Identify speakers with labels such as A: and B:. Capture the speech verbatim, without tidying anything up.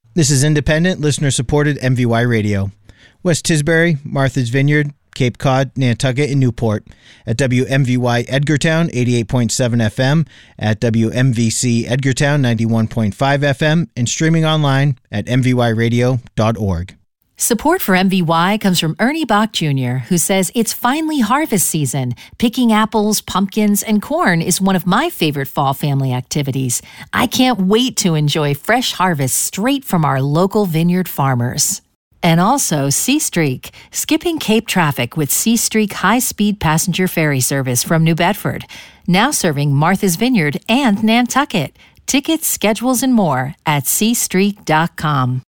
A: This is independent, listener-supported M V Y Radio. West Tisbury, Martha's Vineyard, Cape Cod, Nantucket, and Newport. At W M V Y Edgartown, eighty-eight point seven F M. At W M V C Edgartown, ninety-one point five F M. And streaming online at m v y radio dot org.
B: Support for M V Y comes from Ernie Bach Junior, who says it's finally harvest season. Picking apples, pumpkins, and corn is one of my favorite fall family activities. I can't wait to enjoy fresh harvests straight from our local vineyard farmers. And also Seastreak, skipping Cape traffic with Seastreak high-speed passenger ferry service from New Bedford. Now serving Martha's Vineyard and Nantucket. Tickets, schedules, and more at seastreak dot com.